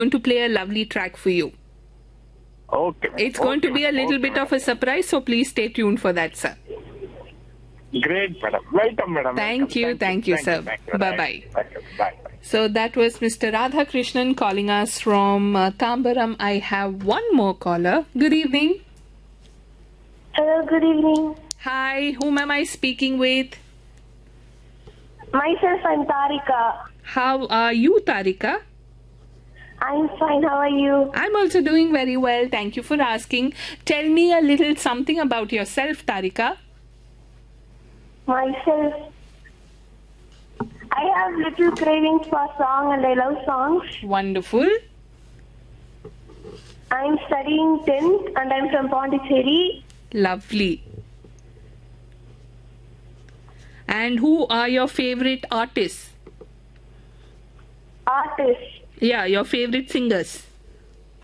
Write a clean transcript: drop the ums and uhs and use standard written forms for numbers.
going to play a lovely track for you. Okay. It's going to be a little bit of a surprise, so please stay tuned for that, sir. Great, madam. Welcome, madam. Thank you, sir. Bye-bye. Bye. So that was Mr. Radhakrishnan calling us from Tambaram. I have one more caller. Good evening. Hello, good evening. Hi, whom am I speaking with? Myself, I'm Tarika. How are you, Tarika? I'm fine, how are you? I'm also doing very well. Thank you for asking. Tell me a little something about yourself, Tarika. Myself, I have little cravings for song and I love songs. Wonderful. I'm studying 10th and I'm from Pondicherry. Lovely. And who are your favorite artists? Artist, Yeah, your favorite singers.